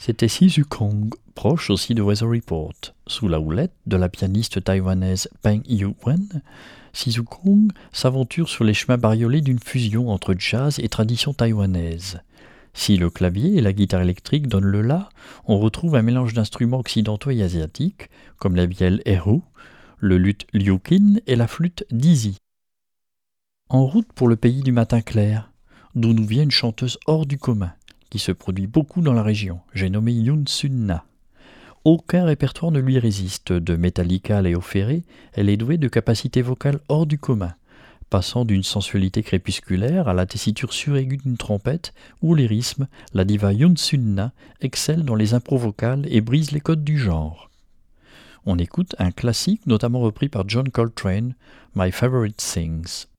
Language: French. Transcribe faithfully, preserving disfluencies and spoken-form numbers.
C'était Sisu Kong, proche aussi de Weather Report. Sous la houlette de la pianiste taïwanaise Peng Yu-wen, Sisu Kong s'aventure sur les chemins bariolés d'une fusion entre jazz et tradition taïwanaise. Si le clavier et la guitare électrique donnent le la, on retrouve un mélange d'instruments occidentaux et asiatiques, comme la vielle erhu, le luth liuqin et la flûte dizi. En route pour le pays du matin clair, d'où nous vient une chanteuse hors du commun, qui se produit beaucoup dans la région, j'ai nommé Yoon Sun-na. Aucun répertoire ne lui résiste, de Metallica à Léo Ferré, elle est douée de capacités vocales hors du commun, passant d'une sensualité crépusculaire à la tessiture suraiguë d'une trompette, où lyrisme, la diva Yoon Sun-na excelle dans les impros vocales et brise les codes du genre. On écoute un classique notamment repris par John Coltrane, My Favorite Things.